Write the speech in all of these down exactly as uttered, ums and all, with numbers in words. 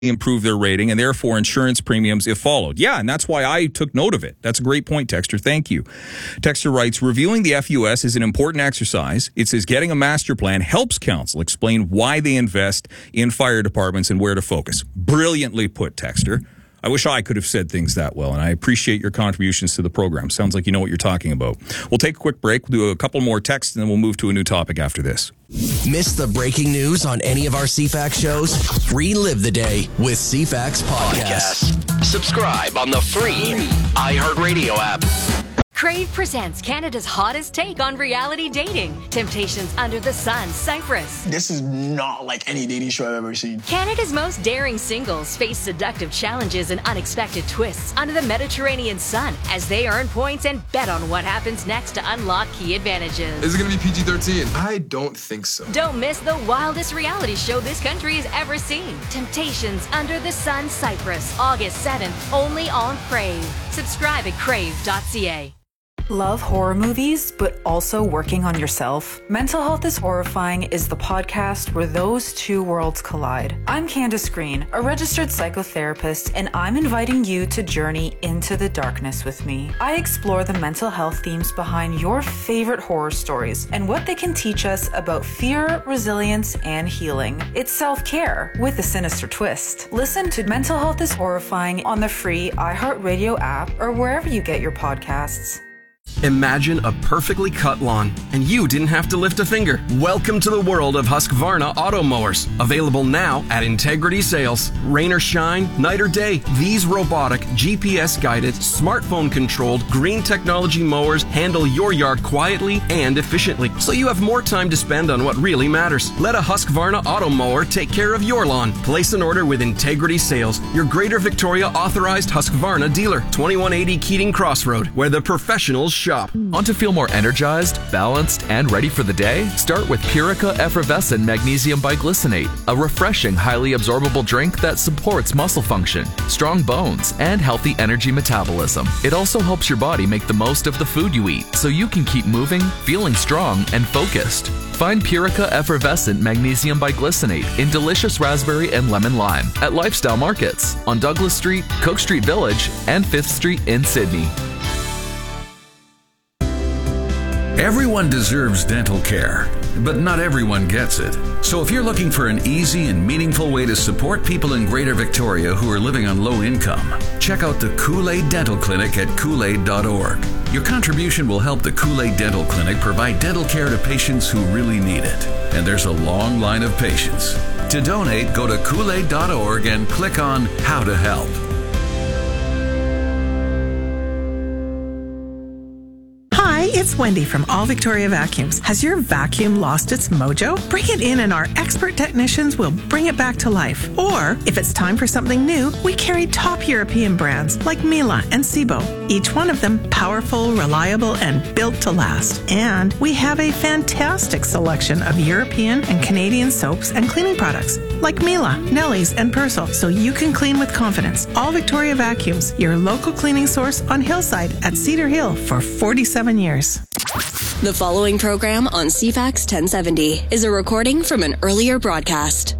improve their rating and therefore insurance premiums if followed. Yeah, and that's why I took note of it. That's a great point, Texter. Thank you. Texter writes, reviewing the F U S is an important exercise. It says getting a master plan helps council explain why they invest in fire departments and where to focus. Brilliantly put, Texter. I wish I could have said things that well, and I appreciate your contributions to the program. Sounds like you know what you're talking about. We'll take a quick break. We'll do a couple more texts, and then we'll move to a new topic after this. Miss the breaking news on any of our C FAX shows? Relive the day with C FAX Podcast. Podcast. Subscribe on the free iHeartRadio app. Crave presents Canada's hottest take on reality dating. Temptations Under the Sun, Cyprus. This is not like any dating show I've ever seen. Canada's most daring singles face seductive challenges and unexpected twists under the Mediterranean sun as they earn points and bet on what happens next to unlock key advantages. Is it going to be P G thirteen? I don't think so. Don't miss the wildest reality show this country has ever seen. Temptations Under the Sun, Cyprus, August seventh, only on Crave. Subscribe at crave dot c a. Love horror movies, but also working on yourself? Mental Health is Horrifying is the podcast where those two worlds collide. I'm Candace Green, a registered psychotherapist, and I'm inviting you to journey into the darkness with me. I explore the mental health themes behind your favorite horror stories and what they can teach us about fear, resilience, and healing. It's self-care with a sinister twist. Listen to Mental Health is Horrifying on the free iHeartRadio app or wherever you get your podcasts. Imagine a perfectly cut lawn, and you didn't have to lift a finger. Welcome to the world of Husqvarna auto mowers. Available now at Integrity Sales. Rain or shine, night or day, these robotic, G P S-guided, smartphone-controlled, green technology mowers handle your yard quietly and efficiently, so you have more time to spend on what really matters. Let a Husqvarna auto mower take care of your lawn. Place an order with Integrity Sales, your Greater Victoria authorized Husqvarna dealer. twenty-one eighty Keating Crossroad, where the professionals shop. Want to feel more energized, balanced, and ready for the day? Start with Purica Effervescent Magnesium Biglycinate, a refreshing, highly absorbable drink that supports muscle function, strong bones, and healthy energy metabolism. It also helps your body make the most of the food you eat, so you can keep moving, feeling strong, and focused. Find Purica Effervescent Magnesium Biglycinate in delicious raspberry and lemon lime at Lifestyle Markets on Douglas Street, Cook Street Village, and fifth Street in Sydney. Everyone deserves dental care, but not everyone gets it. So if you're looking for an easy and meaningful way to support people in Greater Victoria who are living on low income, check out the Kool-Aid Dental Clinic at kool aid dot org. Your contribution will help the Kool-Aid Dental Clinic provide dental care to patients who really need it. And there's a long line of patients. To donate, go to kool aid dot org and click on How to Help. It's Wendy from All Victoria Vacuums. Has your vacuum lost its mojo? Bring it in and our expert technicians will bring it back to life. Or, if it's time for something new, we carry top European brands like Miele and Sebo. Each one of them powerful, reliable, and built to last. And we have a fantastic selection of European and Canadian soaps and cleaning products like Miele, Nelly's, and Persil, so you can clean with confidence. All Victoria Vacuums, your local cleaning source on Hillside at Cedar Hill for forty-seven years. The following program on C FAX ten seventy is a recording from an earlier broadcast.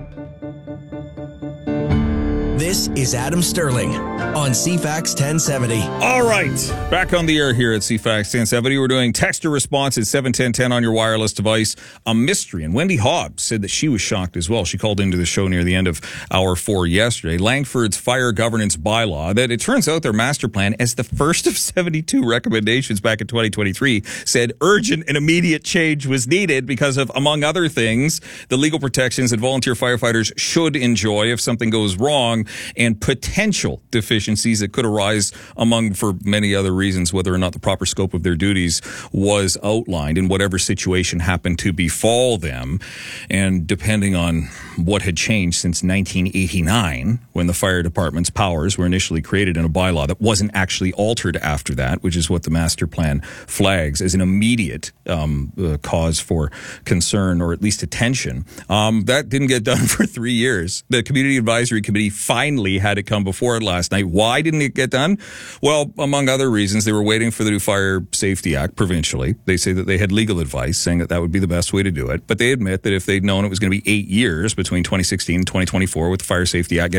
This is Adam Sterling on C FAX ten seventy. All right, back on the air here at C FAX ten seventy. We're doing texter response at seven ten ten on your wireless device. A mystery, and Wendy Hobbs said that she was shocked as well. She called into the show near the end of hour four yesterday. Langford's fire governance bylaw, that it turns out their master plan, as the first of seventy-two recommendations back in twenty twenty-three, said urgent and immediate change was needed because of, among other things, the legal protections that volunteer firefighters should enjoy if something goes wrong, and potential deficiencies that could arise among, for many other reasons, whether or not the proper scope of their duties was outlined in whatever situation happened to befall them. And depending on what had changed since nineteen eighty-nine, when the fire department's powers were initially created in a bylaw that wasn't actually altered after that, which is what the master plan flags as an immediate um, uh, cause for concern or at least attention. Um, that didn't get done for three years. The Community Advisory Committee five finally had it come before it last night. Why didn't it get done? Well, among other reasons, they were waiting for the new Fire Safety Act provincially. They say that they had legal advice saying that that would be the best way to do it. But they admit that if they'd known it was going to be eight years between twenty sixteen and twenty twenty-four with the Fire Safety Act